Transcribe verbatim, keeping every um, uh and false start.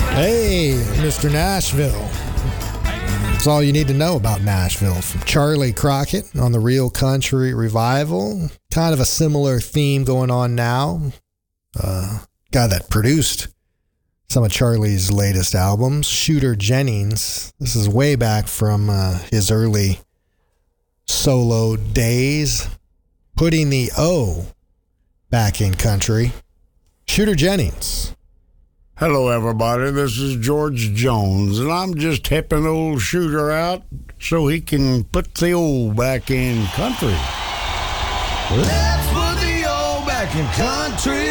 Hey, Mister Nashville. That's all you need to know about Nashville. From Charlie Crockett on the Real Country Revival. Kind of a similar theme going on now. Uh, guy that produced some of Charlie's latest albums, Shooter Jennings. This is way back from uh, his early solo days. Putting the O back in country. Shooter Jennings. Hello, everybody. This is George Jones, and I'm just helping old Shooter out so he can put the O back in country. Let's put the O back in country.